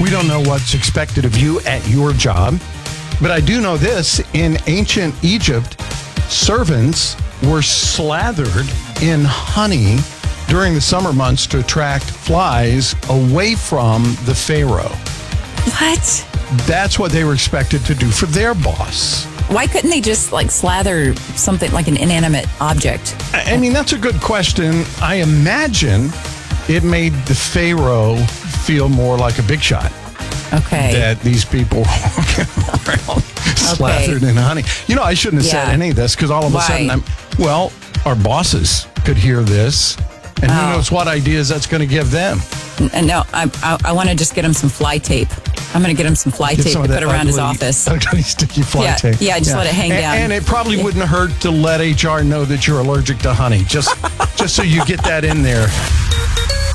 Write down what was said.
We don't know what's expected of you at your job. But I do know this. In ancient Egypt, servants were slathered in honey during the summer months to attract flies away from the pharaoh. What? That's what they were expected to do for their boss. Why couldn't they just slather something like an inanimate object? I mean, that's a good question. I imagine it made the pharaoh feel more like a big shot. Okay. That these people walking around slathered in honey. I shouldn't have said any of this because all of a sudden our bosses could hear this, and who knows what ideas that's going to give them. No, I want to just get him some fly tape. I'm going to get him some fly tape to put around his office. Sticky fly tape. Yeah, just let it hang down. And it probably wouldn't hurt to let HR know that you're allergic to honey, just so you get that in there.